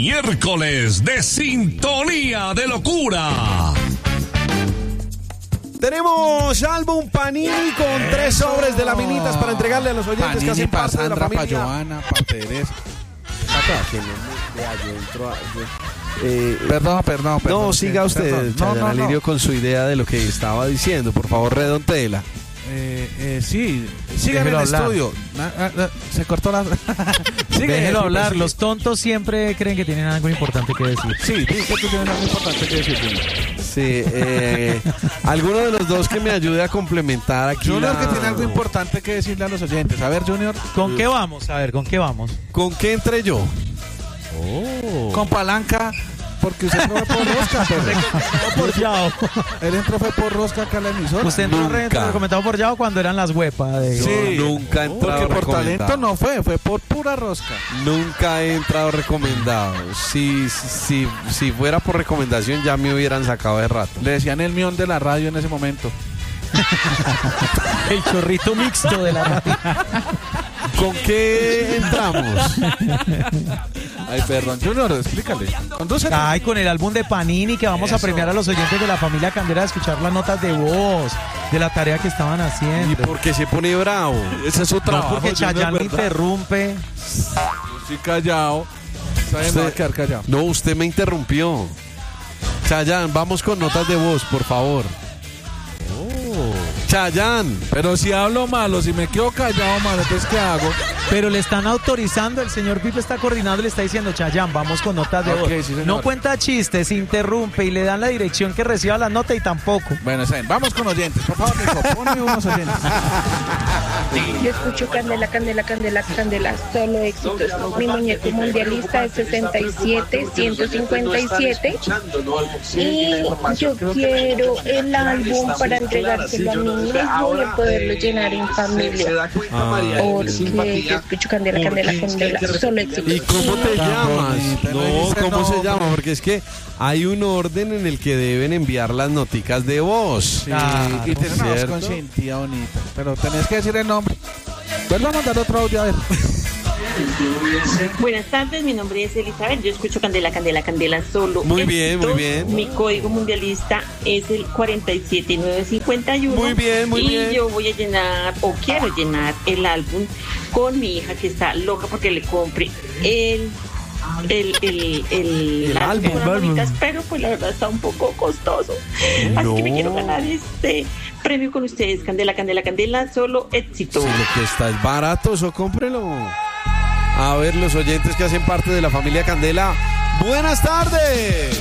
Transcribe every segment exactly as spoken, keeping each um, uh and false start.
miércoles de Sintonía de Locura. Tenemos álbum Panini con Eso. tres sobres de laminitas para entregarle a los oyentes Panini, que hacen pa' parte Sandra, de la familia. pa' Johanna, pa' Teresa. Eh, Perdón, perdón, perdón. no, siga usted, perdón. Chayanne No, no, no. Alirio, con su idea de lo que estaba diciendo. Por favor, redontéela. Eh, eh, sí, sigan en Déjelo el hablar. estudio. Ah, ah, ah, se cortó la. Sigue, Déjelo Pipe, hablar, sigue. los tontos siempre creen que tienen algo importante que decir. Sí, dice que tú tienes algo importante que decir, Junior. Sí, eh, alguno de los dos que me ayude a complementar aquí. Junior la- que tiene algo importante que decirle a los oyentes. A ver, Junior. ¿Con qué vamos? A ver, ¿con qué vamos? ¿Con qué entré yo? Con palanca, porque usted entró fue por rosca, pero. Por Yao. Él entró fue por rosca acá a la emisora. Usted entró Nunca. re- recomendado por Yao cuando eran las huepas. De... Sí. Nunca he entrado Porque por recomendado. talento no fue, fue por pura rosca. Nunca he entrado recomendado. Si, si, si fuera por recomendación ya me hubieran sacado de rato. Le decían el mión de la radio en ese momento. El chorrito mixto de la radio. ¿Con qué entramos? Ay, perdón, Junior, explícale. Condúcele. Ay, con el álbum de Panini que vamos a Eso. premiar a los oyentes de la familia Candela a escuchar las notas de voz, de la tarea que estaban ¿Y haciendo. por qué se pone bravo? Ese es su No, trabajo. porque Junior, Chayanne me ¿verdad? interrumpe. Estoy callado. ¿Sabe? Me va a quedar callado. No, usted me interrumpió. Chayanne, vamos con notas de voz, por favor. Chayanne. Pero si hablo malo, si me quedo callado malo, entonces ¿qué hago? Pero le están autorizando, el señor Pipe está coordinando y le está diciendo, Chayanne, vamos con notas de Ok, voz. sí, señor. No cuenta chistes, interrumpe y le dan la dirección que reciba la nota y tampoco. Bueno, ¿saben? Vamos con oyentes. Por favor, Nico, ponme unos oyentes. Yo escucho Candela, Candela, Candela, Candela, solo éxitos. Mi muñeco mundialista es sesenta y siete, ciento cincuenta y siete. Y yo quiero el álbum para entregárselo a mi hijo y poderlo llenar en familia. Porque yo escucho Candela, Candela, Candela, solo éxitos. ¿Y cómo te llamas? bonita, no No, dice ¿cómo se nombre. llama? Porque es que hay un orden en el que deben enviar las noticas de voz. Sí, Claro, y tiene una voz ¿cierto? consentida bonita. Pero tenés que decir el nombre. Vuelvo a mandar otro audio, a ver. Buenas tardes, mi nombre es Elizabeth, yo escucho Candela, Candela, Candela solo. Muy bien, muy éxitos. bien. Mi código mundialista es el cuarenta y siete nueve cincuenta y uno. Muy bien, muy y bien. Y yo voy a llenar, o quiero llenar, el álbum con mi hija que está loca porque le compre el... El, el, el, El las álbum, cosas álbum. bonitas, pero pues la verdad está un poco costoso. Así que me No. quiero ganar este premio con ustedes. Candela, Candela, Candela, solo éxito. Si lo que está es barato, eso cómprelo. A ver, los oyentes que hacen parte de la familia Candela. Buenas tardes.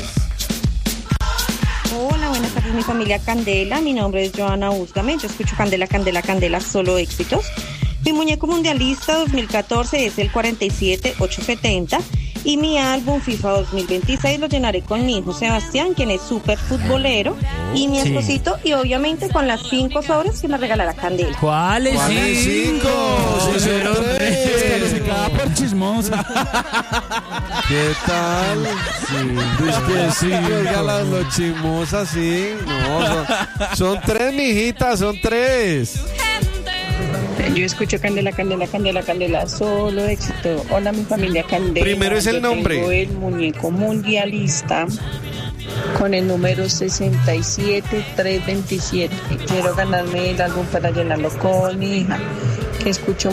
Hola, buenas tardes, mi familia Candela. Mi nombre es Johanna Úsgame. Yo escucho Candela, Candela, Candela, solo éxitos. Mi muñeco mundialista dos mil catorce es el cuarenta y siete ochocientos setenta. Y mi álbum FIFA dos mil veintiséis lo llenaré con mi hijo Sebastián, quien es súper futbolero, y mi Sí. esposito, y obviamente con las cinco sobres que me regalará Candela. ¿Cuáles ¿Cuáles cinco? Sí, son tres. Descalificada por chismosa. ¿Qué tal? Sí. Es que sí, oiga, las los chismosas, sí. No, son, son tres, mijitas, son tres. Yo escucho Candela, Candela, Candela, Candela, solo éxito. Hola, mi familia Candela. Primero es el Yo nombre. Tengo el muñeco mundialista con el número sesenta y siete trescientos veintisiete. Quiero ganarme el álbum para llenarlo con mi hija, que escucho